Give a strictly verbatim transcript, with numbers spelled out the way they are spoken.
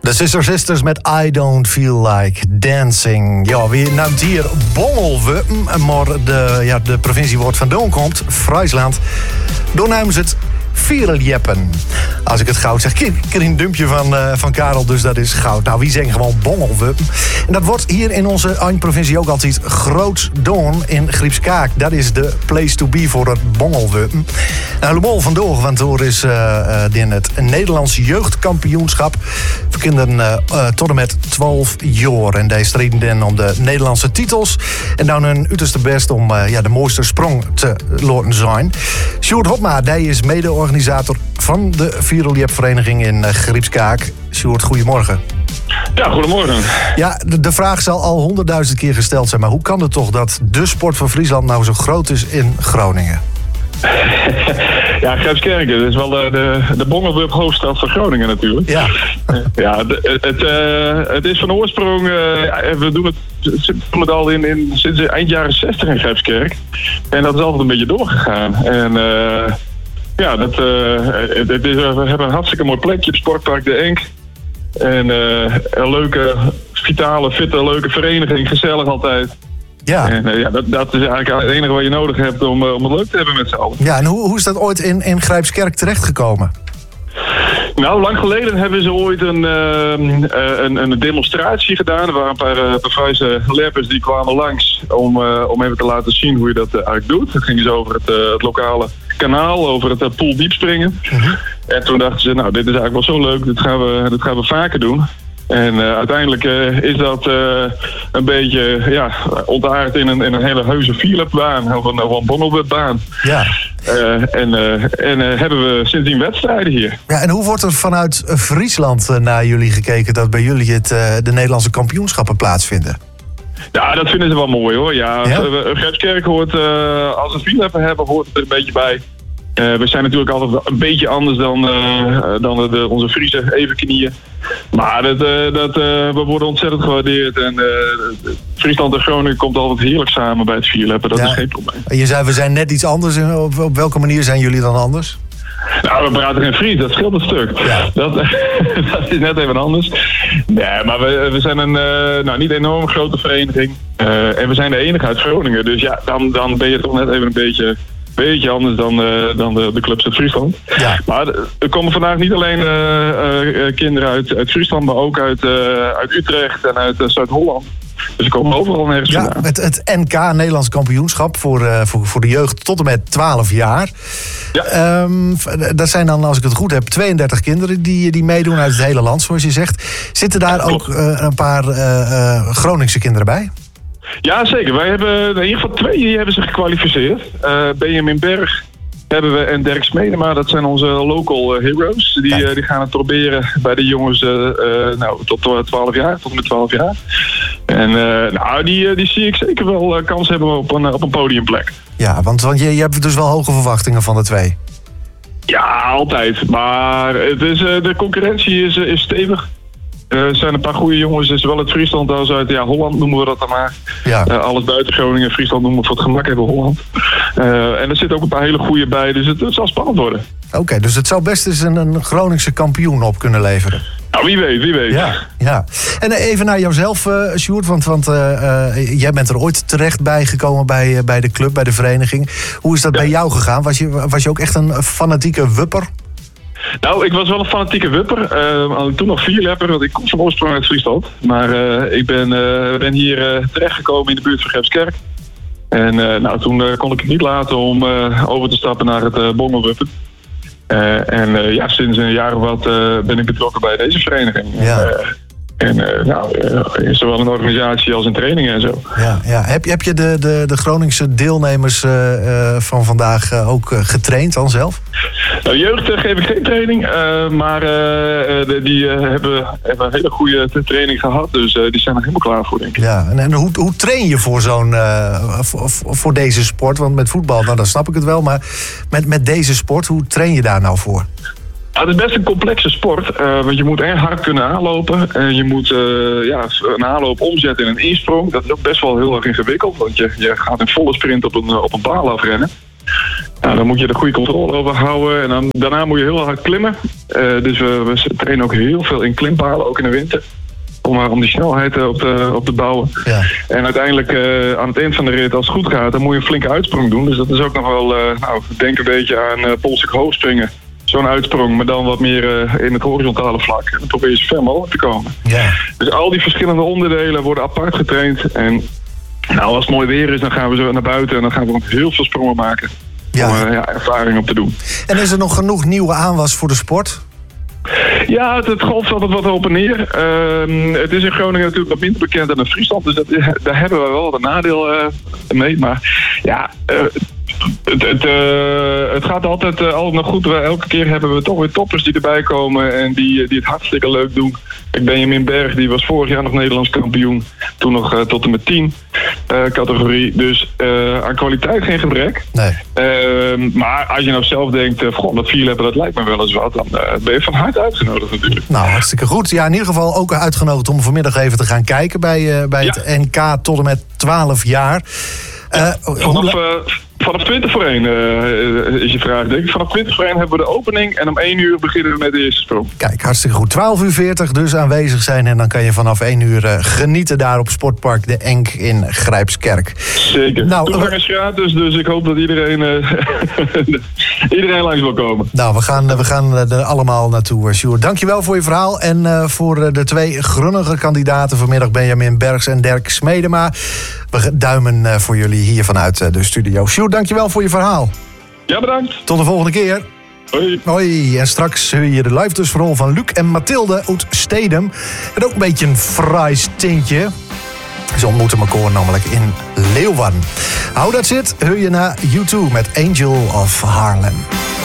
De Sister Sisters met I Don't Feel Like Dancing. Ja, wie neemt hier Bongelwuppen, maar de, ja, de provincie wordt vandaan komt, Friesland. Door nemen ze het Viereljeppen. Als ik het goud zeg, ik kreeg een dumpje van, uh, van Karel, dus dat is goud. Nou, wie zeggen gewoon Bongelwuppen? En dat wordt hier in onze Eindprovincie ook altijd groot doen in Griepskaak. Dat is de place to be voor het Bongelwuppen. Nou, Lebol van Doog, want door is uh, uh, in het Nederlands jeugdkampioenschap voor kinderen uh, uh, tot en met twaalf jaar. En die streden dan om de Nederlandse titels. En dan hun uiterste best om uh, ja, de mooiste sprong te laten zijn. Sjoerd Hopma, die is mede-organisator van de Viereljeppvereniging in uh, Griepskaak. Sjoerd, goedemorgen. Ja, goedemorgen. Ja, de, de vraag zal al honderdduizend keer gesteld zijn, maar hoe kan het toch dat de sport van Friesland nou zo groot is in Groningen? Ja, Grijpskerk, dat is wel de, de, de Bongelwup hoofdstad van Groningen natuurlijk. Ja, ja de, het, uh, het is van oorsprong, uh, we doen het, doen het al in, in, sinds eind jaren zestig in Grijpskerk. En dat is altijd een beetje doorgegaan. En uh, ja, dat, uh, het, het is, we hebben een hartstikke mooi plekje op Sportpark De Enk. En uh, een leuke, vitale, fitte, leuke vereniging, gezellig altijd. Ja. En uh, ja, dat, dat is eigenlijk het enige wat je nodig hebt om, uh, om het leuk te hebben met z'n allen. Ja, en hoe, hoe is dat ooit in, in Grijpskerk terechtgekomen? Nou, lang geleden hebben ze ooit een, uh, een, een demonstratie gedaan. Er waren een paar uh, Friese lerpers die kwamen langs om, uh, om even te laten zien hoe je dat uh, eigenlijk doet. Het ging dus over het, uh, het lokale kanaal, over het uh, pooldiepspringen. Uh-huh. En toen dachten ze, nou, dit is eigenlijk wel zo leuk, dit gaan we, dit gaan we vaker doen. En uh, uiteindelijk uh, is dat uh, een beetje ja, ontaard in een, in een hele heuse vierlepbaan of een, of een bongelwupbaan. Ja. Uh, en uh, en uh, hebben we sindsdien wedstrijden hier. Ja, en hoe wordt er vanuit Friesland uh, naar jullie gekeken dat bij jullie het, uh, de Nederlandse kampioenschappen plaatsvinden? Ja, dat vinden ze wel mooi hoor. Ja, ja? Grijpskerk hoort, uh, als we vierleppen hebben, hoort het er een beetje bij. Uh, we zijn natuurlijk altijd een beetje anders dan, uh, dan de, de, onze Friese evenknieën. Maar dat, uh, dat, uh, we worden ontzettend gewaardeerd. En uh, Friesland en Groningen komt altijd heerlijk samen bij het vierleppen. Dat ja. is geen probleem. Je zei, we zijn net iets anders. Op, op welke manier zijn jullie dan anders? Nou, we praten geen Fries, dat scheelt een stuk. Ja. Dat, dat is net even anders. Nee, maar we, we zijn een uh, nou, niet enorm grote vereniging. Uh, en we zijn de enige uit Groningen. Dus ja, dan, dan ben je toch net even een beetje... beetje anders dan, uh, dan de, de clubs uit Friesland. Ja. Maar er komen vandaag niet alleen uh, uh, kinderen uit, uit Friesland, maar ook uit, uh, uit Utrecht en uit uh, Zuid-Holland. Dus ze komen overal nergens ja, vandaan. Het, het N K, Nederlands kampioenschap voor, uh, voor, voor de jeugd tot en met twaalf jaar. Ja. Um, dat zijn dan, als ik het goed heb, tweeëndertig kinderen die, die meedoen uit het hele land, zoals je zegt. Zitten daar ja, ook uh, een paar uh, uh, Groningse kinderen bij? Ja, zeker. Wij hebben in ieder geval twee die hebben zich gekwalificeerd. Uh, Benjamin Berg hebben we en Dirk Smedema, dat zijn onze local uh, heroes. Die, uh, die gaan het proberen bij de jongens uh, uh, nou, tot twaalf jaar, tot en met twaalf jaar. En uh, nou, die, die zie ik zeker wel uh, kans hebben op een, op een podiumplek. Ja, want, want je, je hebt dus wel hoge verwachtingen van de twee. Ja, altijd. Maar het is, uh, de concurrentie is, uh, is stevig. Er uh, zijn een paar goede jongens, zowel uit Friesland als uit ja, Holland noemen we dat dan maar. Ja. Uh, alles buiten Groningen, Friesland noemen we voor het gemak hebben Holland. Uh, en er zitten ook een paar hele goede bij, dus het, het zal spannend worden. Oké, okay, dus het zou best eens een, een Groningse kampioen op kunnen leveren. Nou, wie weet, wie weet. Ja, ja. En even naar jouzelf, uh, Sjoerd, want, want uh, uh, jij bent er ooit terecht bij gekomen bij, uh, bij de club, bij de vereniging. Hoe is dat ja. bij jou gegaan? Was je, was je ook echt een fanatieke wupper? Nou, ik was wel een fanatieke wupper. Uh, toen nog vierlepper, want ik kom van oorsprong uit Friesland. Maar uh, ik ben, uh, ben hier uh, terechtgekomen in de buurt van Grijpskerk. En uh, nou, toen uh, kon ik het niet laten om uh, over te stappen naar het uh, bongelwuppen. Uh, en uh, ja, sinds een jaar of wat uh, ben ik betrokken bij deze vereniging. Ja. Uh, En uh, nou, uh, zowel een organisatie als in trainingen en zo. Ja, ja. Heb, heb je de, de, de Groningse deelnemers uh, uh, van vandaag uh, ook uh, getraind dan zelf? Nou, jeugd uh, geef ik geen training. Uh, maar uh, de, die uh, hebben, hebben een hele goede training gehad. Dus uh, die zijn er helemaal klaar voor, denk ik. Ja, en, en hoe, hoe train je voor, zo'n, uh, voor, voor deze sport? Want met voetbal, nou, dan snap ik het wel. Maar met, met deze sport, hoe train je daar nou voor? Nou, het is best een complexe sport, uh, want je moet erg hard kunnen aanlopen. En je moet uh, ja, een aanloop omzetten in een insprong. Dat is ook best wel heel erg ingewikkeld, want je, je gaat in volle sprint op een, op een paal afrennen. Nou, dan moet je er goede controle over houden. En dan, daarna moet je heel hard klimmen. Uh, dus we, we trainen ook heel veel in klimpalen, ook in de winter. Om, om die snelheid op te, op te bouwen. Ja. En uiteindelijk uh, aan het eind van de rit, als het goed gaat, dan moet je een flinke uitsprong doen. Dus dat is ook nog wel, uh, nou, denk een beetje aan uh, polstuk hoogspringen. Zo'n uitsprong, maar dan wat meer uh, in het horizontale vlak. En dan probeer je zo ver mogelijk te komen. Ja. Dus al die verschillende onderdelen worden apart getraind. En nou, als het mooi weer is, dan gaan we zo naar buiten en dan gaan we nog heel veel sprongen maken. Ja. Om uh, ja, ervaring op te doen. En is er nog genoeg nieuwe aanwas voor de sport? Ja, het, het golft altijd wat op en neer. Uh, het is in Groningen natuurlijk wat minder bekend dan in Friesland. Dus dat, daar hebben we wel een nadeel uh, mee. Maar ja, uh, het, het, uh, het gaat altijd, uh, altijd nog goed. Elke keer hebben we toch weer toppers die erbij komen en die, die het hartstikke leuk doen. Ik Benjamin Berg, die was vorig jaar nog Nederlands kampioen. Toen nog uh, tot en met tien uh, categorie. Dus uh, aan kwaliteit geen gebrek. Nee. Uh, maar als je nou zelf denkt, uh, goh, dat vier hebben, dat lijkt me wel eens wat. Dan uh, ben je van harte uitgenodigd natuurlijk. Nou, hartstikke goed. Ja, in ieder geval ook uitgenodigd om vanmiddag even te gaan kijken bij, uh, bij ja. het N K tot en met twaalf jaar. Uh, vanaf, uh, vanaf twintig voor één uh, is je vraag, denk ik. Vanaf twintig voor één hebben we de opening en om één uur beginnen we met de eerste sprong. Kijk, hartstikke goed. twaalf uur veertig dus aanwezig zijn en dan kan je vanaf één uur uh, genieten daar op Sportpark De Enk in Grijpskerk. Zeker. Nou, toegang is gratis, dus ik hoop dat iedereen, uh, iedereen langs wil komen. Nou, we gaan, we gaan er allemaal naartoe, Sjoerd. Dankjewel voor je verhaal en uh, voor de twee grunnige kandidaten vanmiddag, Benjamin Bergs en Dirk Smedema. We duimen uh, voor jullie hier vanuit uh, de studio. Sjoerd, dankjewel voor je verhaal. Ja, bedankt. Tot de volgende keer. Hoi. Hoi. En straks hoor je de live tussenrol van Luc en Mathilde uit Stedum. En ook een beetje een Fries tintje. Ze ontmoeten elkaar namelijk in Leeuwarden. Hou dat zit, hoor je naar U twee met Angel of Harlem.